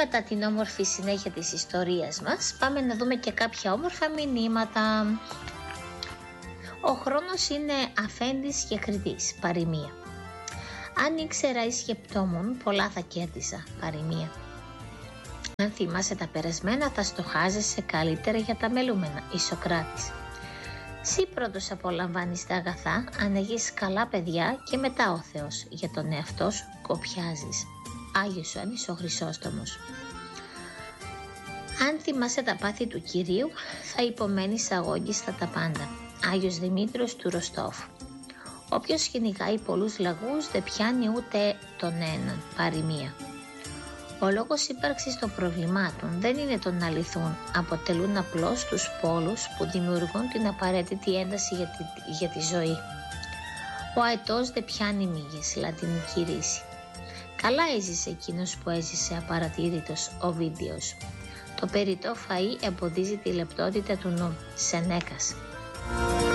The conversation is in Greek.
μετά την όμορφη συνέχεια της ιστορίας μας, πάμε να δούμε και κάποια όμορφα μηνύματα. Ο χρόνος είναι αφέντης και κριτής, παροιμία. Αν ήξερα ή σκεπτόμουν, πολλά θα κέρδισα, παροιμία. Αν θυμάσαι τα περασμένα, θα στοχάζεσαι καλύτερα για τα μελούμενα, η Σωκράτης. Συ πρώτος απολαμβάνεις τα αγαθά, αν έχεις καλά παιδιά και μετά ο Θεός, για τον εαυτό σου κοπιάζεις. Άγιος Ιωάννης ο Χρυσόστομος. Αν θυμάσαι τα πάθη του Κυρίου, θα υπομένεις αγόγγιστα τα πάντα. Άγιος Δημήτριος του Ροστόφ. Όποιος κυνηγάει πολλούς λαγούς δεν πιάνει ούτε τον έναν, παροιμία. Ο λόγος ύπαρξης των προβλημάτων δεν είναι το να λυθούν, αποτελούν απλώς τους πόλους που δημιουργούν την απαραίτητη ένταση για τη ζωή. Ο αετός δεν πιάνει μύγες, λατινική ρίση. Καλά έζησε εκείνος που έζησε απαρατήρητος, Οβίδιος. Το περιττό φαΐ εμποδίζει τη λεπτότητα του νου, Σενέκας.